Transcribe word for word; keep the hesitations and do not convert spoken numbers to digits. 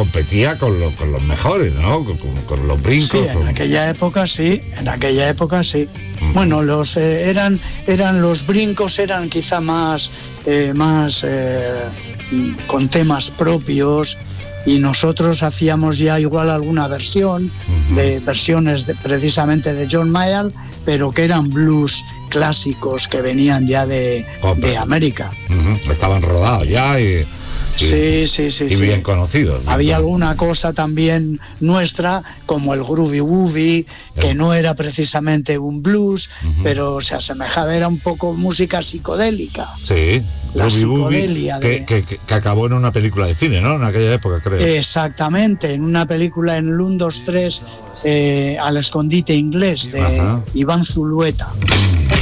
competía con, lo, con los mejores, ¿no? Con, con, con los brincos. Sí, en con... aquella época sí, en aquella época sí. Uh-huh. Bueno, los eh, eran eran los brincos eran quizá más eh, más eh, con temas propios, y nosotros hacíamos ya igual alguna versión, uh-huh. de versiones de, precisamente de John Mayall, pero que eran blues clásicos que venían ya de, de América. Uh-huh. Estaban rodados ya y... Sí, sí, sí. Y sí. bien conocidos. Había alguna cosa también nuestra, como el Groovy Woovy, que no era precisamente un blues, uh-huh. pero se asemejaba, era un poco música psicodélica. Sí, la Groovy psicodelia. Woovy, de... que, que, que acabó en una película de cine, ¿no? En aquella época, creo. Exactamente, en una película en el uno, dos, tres, eh, Al escondite inglés, de uh-huh. Iván Zulueta.